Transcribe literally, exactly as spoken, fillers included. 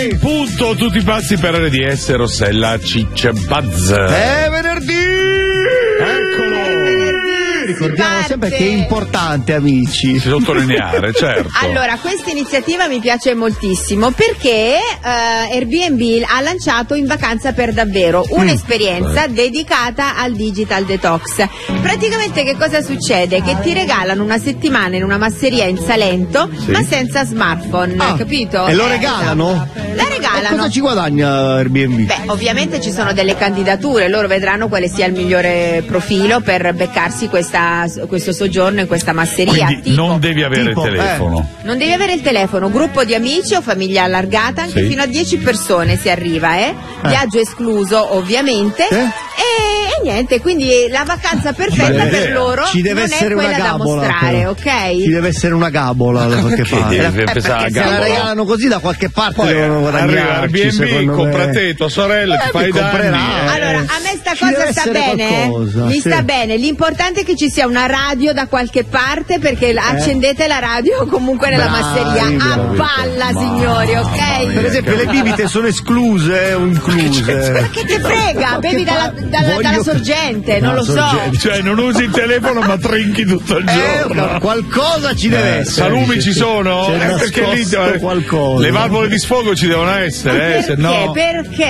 In punto, tutti pazzi per R D S, Rossella, Ciccia, Buzz. È venerdì! Eccolo! Ricordiamo parte. sempre che è importante, amici. Sottolineare, certo. Allora, questa iniziativa mi piace moltissimo perché eh, Airbnb ha lanciato In Vacanza per Davvero un'esperienza mm. dedicata al digital detox. Praticamente che cosa succede? Che ti regalano una settimana in una masseria in Salento, sì. ma senza smartphone, ah, capito? E lo eh, regalano? La regalano. E cosa ci guadagna Airbnb? Beh, ovviamente ci sono delle candidature, loro vedranno quale sia il migliore profilo per beccarsi questa, questo soggiorno in questa masseria. Quindi tipo, non devi avere tipo, il telefono. Eh. Non devi avere il telefono, gruppo di amici o famiglia allargata, anche sì. fino a dieci persone si arriva, eh? eh. Viaggio escluso, ovviamente. Eh? E, e niente, quindi la vacanza perfetta per loro ci deve non essere è quella una gabola, da mostrare, però. ok? Ci deve essere una gabola da qualche parte. Deve Eh, pensare perché a se la gabola. regalano così da qualche parte Poi devono arriva guadagnarci, Airbnb, secondo compra me. te, tua sorella, Eh, ti fai mi i danni. comprerà. eh. Allora, a me sta Ci cosa deve sta essere bene, qualcosa, mi sì. sta bene, l'importante è che ci sia una radio da qualche parte perché accendete la radio comunque nella Bravi, masseria, a bravi. palla signori, ok? Per esempio le bibite sono escluse o incluse? Ma che te frega, bevi dalla, dalla, Voglio- dalla sorgente, non lo so. sorgente. Cioè, non usi il telefono ma trinchi tutto il giorno. Eh, qualcosa ci deve Eh, essere. salumi ci sono? C'è Eh, perché lì nascosto eh, qualcosa. le valvole di sfogo ci devono essere, eh, se Perché? no. Perché?